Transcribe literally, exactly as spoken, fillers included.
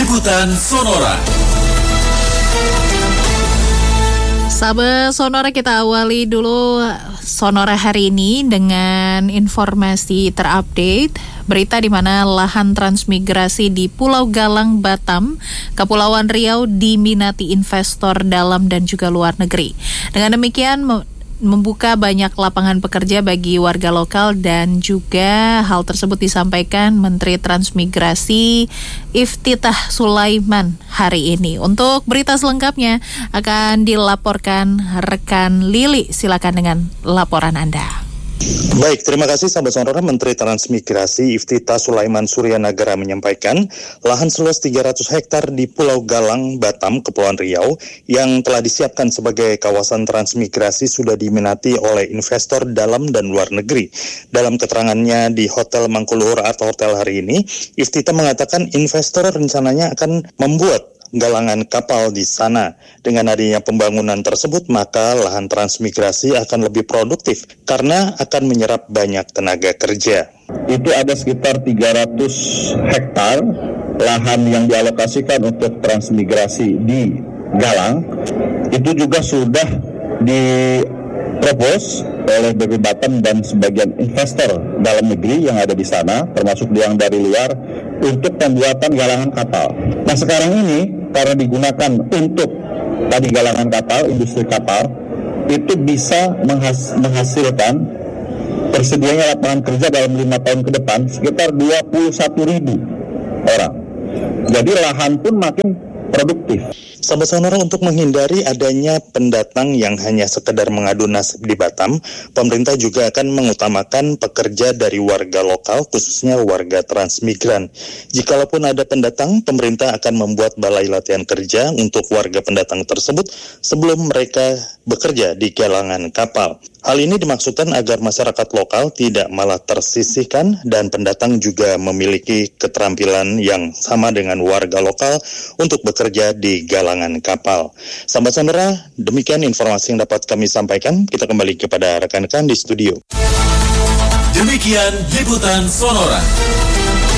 Liputan Sonora. Sahabat Sonora, kita awali dulu Sonora hari ini dengan informasi terupdate. Berita di mana lahan transmigrasi di Pulau Galang, Batam, Kepulauan Riau diminati investor dalam dan juga luar negeri. Dengan demikian membuka banyak lapangan pekerja bagi warga lokal, dan juga hal tersebut disampaikan Menteri Transmigrasi Iftitah Sulaiman hari ini. Untuk berita selengkapnya akan dilaporkan rekan Lili. Silakan dengan laporan Anda. Baik, terima kasih sahabat Sonora. Menteri Transmigrasi Iftitah Sulaiman Suryanagara menyampaikan lahan seluas tiga ratus hektar di Pulau Galang, Batam, Kepulauan Riau yang telah disiapkan sebagai kawasan transmigrasi sudah diminati oleh investor dalam dan luar negeri. Dalam keterangannya di Hotel Mangkuluhur atau hotel hari ini, Iftitah mengatakan investor rencananya akan membuat galangan kapal di sana. Dengan adanya pembangunan tersebut, maka lahan transmigrasi akan lebih produktif karena akan menyerap banyak tenaga kerja. Itu ada sekitar tiga ratus hektar lahan yang dialokasikan untuk transmigrasi di Galang. Itu juga sudah dipropos oleh B P Batam dan sebagian investor dalam negeri yang ada di sana, termasuk yang dari luar, untuk pembuatan galangan kapal. Nah, sekarang ini karena digunakan untuk tadi galangan kapal, industri kapal, itu bisa menghas- menghasilkan tersedianya lapangan kerja dalam lima tahun ke depan sekitar dua puluh satu ribu orang. Jadi lahan pun makin produktif. Sahabat Sonora, untuk menghindari adanya pendatang yang hanya sekedar mengadu nasib di Batam, pemerintah juga akan mengutamakan pekerja dari warga lokal, khususnya warga transmigran. Jikalaupun ada pendatang, pemerintah akan membuat balai latihan kerja untuk warga pendatang tersebut sebelum mereka bekerja di galangan kapal. Hal ini dimaksudkan agar masyarakat lokal tidak malah tersisihkan dan pendatang juga memiliki keterampilan yang sama dengan warga lokal untuk bekerja di galangan kapal. Sahabat Sonora, demikian informasi yang dapat kami sampaikan. Kita kembali kepada rekan-rekan di studio. Demikian Liputan Sonora.